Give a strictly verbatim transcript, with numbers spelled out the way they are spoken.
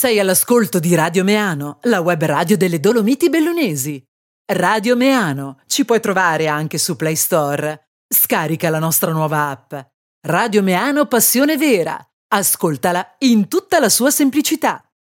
Sei all'ascolto di Radio Meano, la web radio delle Dolomiti Bellunesi. Radio Meano, ci puoi trovare anche su Play Store. Scarica la nostra nuova app. Radio Meano Passione Vera. Ascoltala in tutta la sua semplicità.